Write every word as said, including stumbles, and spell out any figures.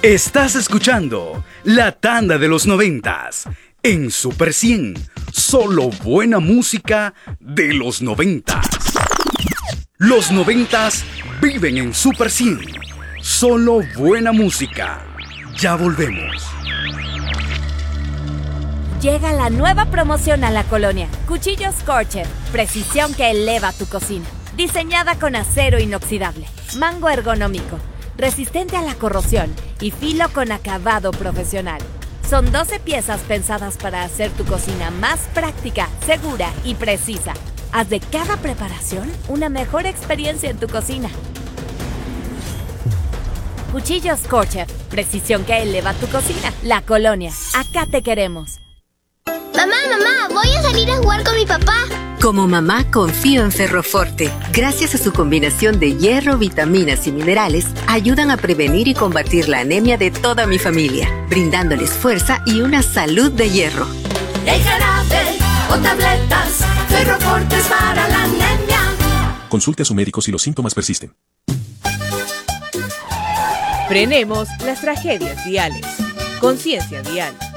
Estás escuchando La Tanda de los Noventas en Super cien. Solo buena música de los noventas. Los noventas viven en Super cien. Solo buena música. Ya volvemos. Llega la nueva promoción a la colonia. Cuchillos Scorcher. Precisión que eleva tu cocina. Diseñada con acero inoxidable. Mango ergonómico. Resistente a la corrosión y filo con acabado profesional. Son doce piezas pensadas para hacer tu cocina más práctica, segura y precisa. Haz de cada preparación una mejor experiencia en tu cocina. Cuchillos Scorcher, precisión que eleva tu cocina. La Colonia, acá te queremos. Mamá, mamá, voy a salir a jugar con mi papá. Como mamá, confío en Ferroforte. Gracias a su combinación de hierro, vitaminas y minerales, ayudan a prevenir y combatir la anemia de toda mi familia, brindándoles fuerza y una salud de hierro. El jarabe o tabletas, Ferroforte es para la anemia. Consulte a su médico si los síntomas persisten. Frenemos las tragedias viales. Conciencia vial.